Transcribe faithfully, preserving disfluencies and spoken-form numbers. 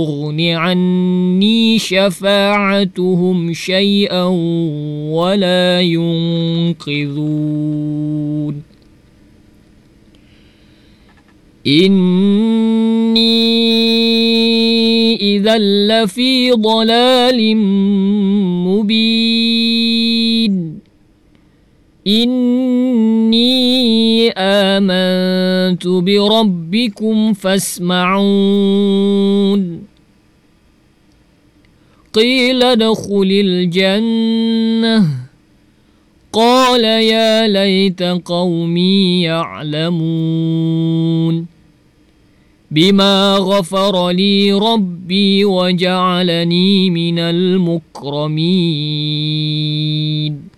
تغن عني شفاعتهم شيئا ولا ينقذون إني إذا لفي ضلال مبين إني آمنت بربكم فاسمعون قيل ادخل الجنة قال يا ليت قومي يعلمون بما غفر لي ربي وجعلني من المكرمين